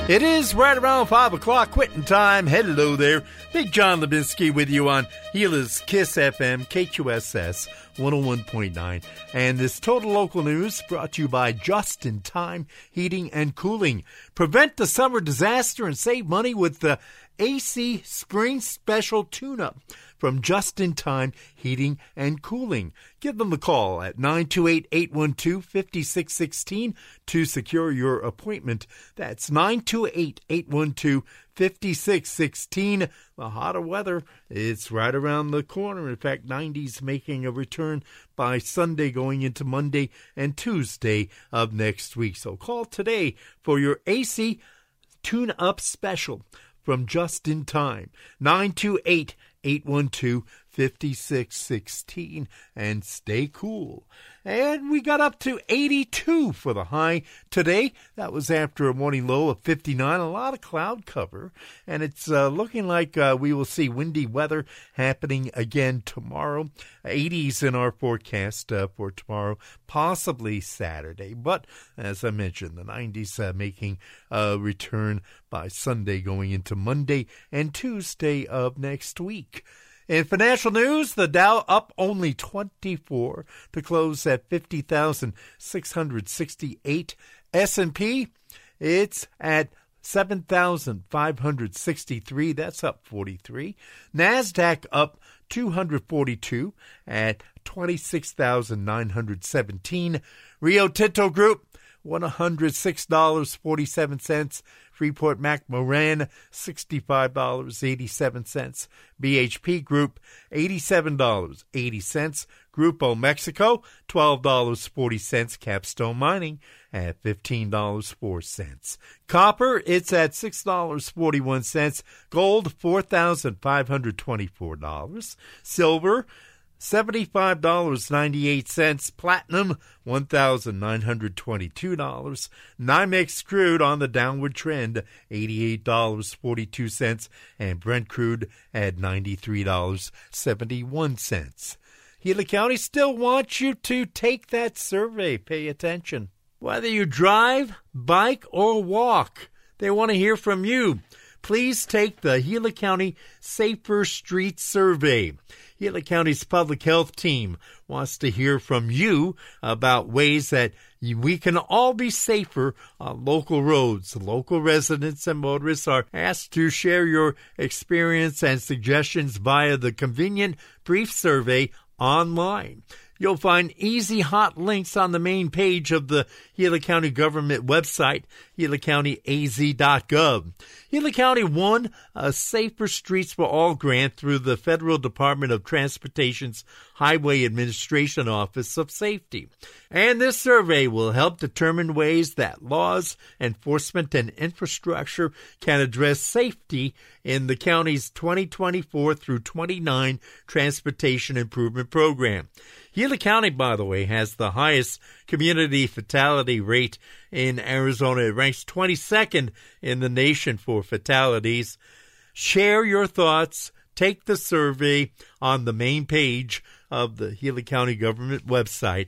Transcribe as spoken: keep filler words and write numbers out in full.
It is right around five o'clock, quitting time. Hello there. Big John Lebinsky with you on Gila's Kiss F M, K Q S S one oh one point nine. And this Total Local News brought to you by Just in Time Heating and Cooling. Prevent the summer disaster and save money with the A C Spring Special Tune-Up from Just in Time Heating and Cooling. Give them a call at nine two eight, eight one two, five six one six to secure your appointment. That's nine two eight, eight one two, five six one six. The hotter weather, it's right around the corner. In fact, nineties making a return by Sunday going into Monday and Tuesday of next week. So call today for your A C Tune-Up Special from Just in Time, nine two eight, eight one two, five six one six, and stay cool. And we got up to eighty-two for the high today. That was after a morning low of fifty-nine. A lot of cloud cover, and it's uh, looking like uh, we will see windy weather happening again tomorrow. eighties in our forecast uh, for tomorrow, possibly Saturday. But as I mentioned, the nineties uh, making a return by Sunday going into Monday and Tuesday of next week. In financial news, the Dow up only twenty-four to close at fifty thousand six hundred sixty-eight. S and P, it's at seven thousand five hundred sixty-three. That's up forty-three. NASDAQ up two hundred forty-two at twenty-six thousand nine hundred seventeen. Rio Tinto Group, one hundred six dollars and forty-seven cents. Freeport McMoran, sixty-five dollars and eighty-seven cents. B H P Group, eighty-seven dollars and eighty cents. Grupo Mexico, twelve dollars and forty cents. Capstone Mining at fifteen dollars and four cents. Copper, it's at six dollars and forty-one cents. Gold, four thousand five hundred twenty-four dollars. Silver, seventy-five dollars and ninety-eight cents. Platinum, one thousand nine hundred twenty-two dollars. NYMEX crude on the downward trend, eighty-eight dollars and forty-two cents. And Brent crude at ninety-three dollars and seventy-one cents. Gila County still wants you to take that survey. Pay attention. Whether you drive, bike, or walk, they want to hear from you. Please take the Gila County Safer Streets Survey. Gila County's public health team wants to hear from you about ways that we can all be safer on local roads. Local residents and motorists are asked to share your experience and suggestions via the convenient brief survey online. You'll find easy hot links on the main page of the Gila County government website, gila county a z dot gov. Gila County won a Safer Streets for All grant through the Federal Department of Transportation's Highway Administration Office of Safety. And this survey will help determine ways that laws, enforcement, and infrastructure can address safety in the county's twenty twenty-four through twenty-nine Transportation Improvement Program. Gila County, by the way, has the highest community fatality rate in Arizona. It ranks twenty-second in the nation for fatalities. Share your thoughts. Take the survey on the main page of the Gila County government website,